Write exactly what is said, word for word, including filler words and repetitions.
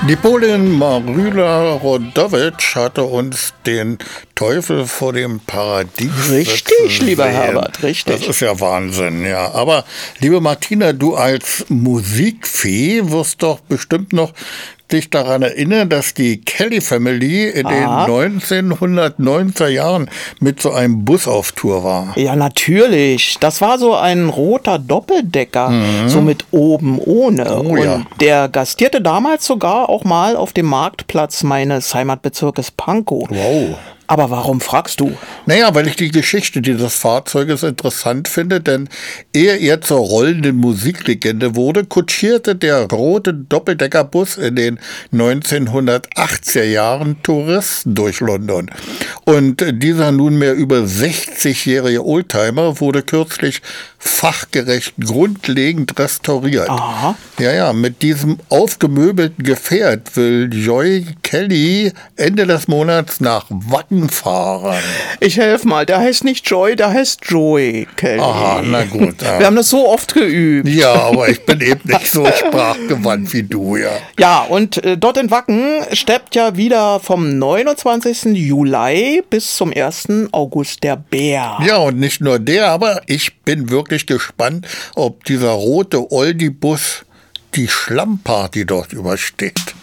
Napoleon Maryla-Rodowitsch hatte uns den Teufel vor dem Paradies. Richtig, lieber Herbert, richtig. Das ist ja Wahnsinn, ja. Aber, liebe Martina, du als Musikfee wirst doch bestimmt noch dich daran erinnern, dass die Kelly Family in Aha. den neunzehnhundertneunziger Jahren mit so einem Bus auf Tour war. Ja, natürlich. Das war so ein roter Doppeldecker, mhm. so mit oben ohne. Oh, Und ja. der gastierte damals sogar auch mal auf dem Marktplatz meines Heimatbezirkes Pankow. Wow. Aber warum fragst du? Naja, weil ich die Geschichte dieses Fahrzeuges interessant finde, denn ehe er zur rollenden Musiklegende wurde, kutschierte der rote Doppeldeckerbus in den neunzehnhundertachtziger Jahren Touristen durch London. Und dieser nunmehr über sechzigjährige Oldtimer wurde kürzlich fachgerecht grundlegend restauriert. Aha. Ja, ja, mit diesem aufgemöbelten Gefährt will Joy Kelly Ende des Monats nach Wacken fahren. Ich helfe mal, der heißt nicht Joy, der heißt Joey Kelly. Aha, na gut. Ja. Wir haben das so oft geübt. Ja, aber ich bin eben nicht so sprachgewandt wie du, ja. Ja, und äh, dort in Wacken steppt ja wieder vom neunundzwanzigsten Juli bis zum ersten August der Bär. Ja, und nicht nur der, aber ich bin wirklich gespannt, ob dieser rote Oldie-Bus die Schlammparty dort übersteht.